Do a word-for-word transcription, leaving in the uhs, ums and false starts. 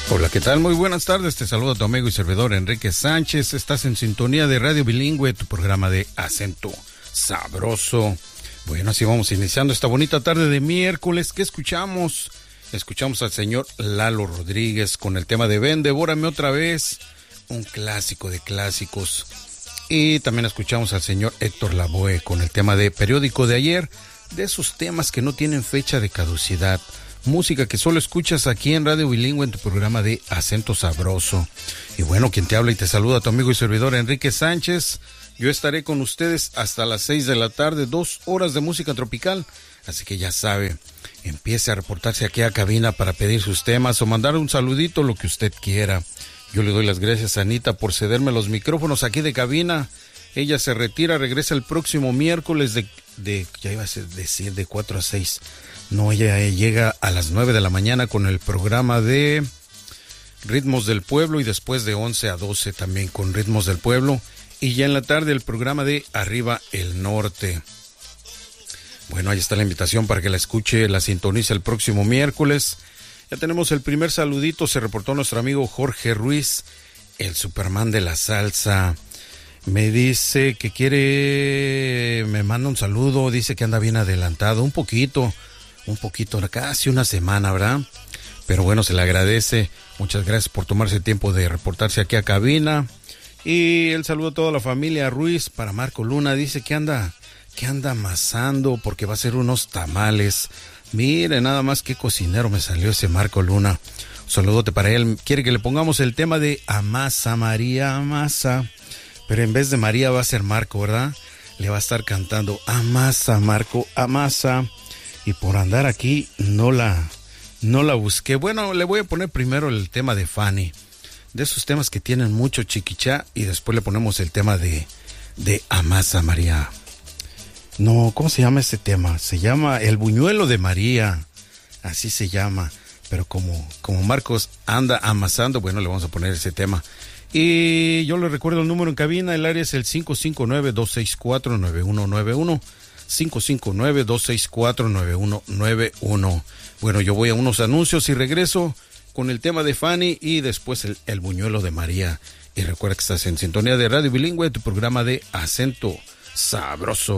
Hola, ¿qué tal? Muy buenas tardes. Te saluda tu amigo y servidor Enrique Sánchez. Estás en sintonía de Radio Bilingüe, tu programa de acento sabroso. Bueno, así vamos iniciando esta bonita tarde de miércoles. ¿Qué escuchamos? Escuchamos al señor Lalo Rodríguez con el tema de Ven, devórame otra vez, un clásico de clásicos. Y también escuchamos al señor Héctor Lavoe con el tema de Periódico de ayer, de esos temas que no tienen fecha de caducidad. Música que solo escuchas aquí en Radio Bilingüe en tu programa de acento sabroso. Y bueno, quien te habla y te saluda, tu amigo y servidor Enrique Sánchez. Yo estaré con ustedes hasta las seis de la tarde, dos horas de música tropical. Así que ya sabe, empiece a reportarse aquí a cabina para pedir sus temas o mandar un saludito, lo que usted quiera. Yo le doy las gracias a Anita por cederme los micrófonos aquí de cabina. Ella se retira, regresa el próximo miércoles de, de ya iba a decir de cuatro a seis. No, ella llega a las nueve de la mañana con el programa de Ritmos del Pueblo y después de once a doce también con Ritmos del Pueblo. Y ya en la tarde el programa de Arriba el Norte. Bueno, ahí está la invitación para que la escuche, la sintonice el próximo miércoles. Ya tenemos el primer saludito, se reportó nuestro amigo Jorge Ruiz, el Superman de la salsa. Me dice que quiere, me manda un saludo, dice que anda bien adelantado, un poquito, un poquito, casi una semana, ¿verdad? Pero bueno, se le agradece. Muchas gracias por tomarse el tiempo de reportarse aquí a cabina. Y el saludo a toda la familia Ruiz para Marco Luna. Dice que anda, que anda amasando porque va a hacer unos tamales. Mire, nada más qué cocinero me salió ese Marco Luna. Un saludote para él. Quiere que le pongamos el tema de Amasa, María, amasa. Pero en vez de María va a ser Marco, ¿verdad? Le va a estar cantando Amasa, Marco, amasa. Y por andar aquí no la, no la busqué. Bueno, le voy a poner primero el tema de Fanny. De esos temas que tienen mucho chiquichá. Y después le ponemos el tema de, de Amasa María. No, ¿cómo se llama ese tema? Se llama El Buñuelo de María. Así se llama. Pero como, como Marcos anda amasando, bueno, le vamos a poner ese tema. Y yo le recuerdo el número en cabina. El área es el cinco cinco nueve, dos seis cuatro, nueve uno nueve uno. cinco cinco nueve, dos seis cuatro, nueve uno nueve uno. Bueno, yo voy a unos anuncios y regreso con el tema de Fanny y después el, el Buñuelo de María. Y recuerda que estás en sintonía de Radio Bilingüe, tu programa de acento sabroso.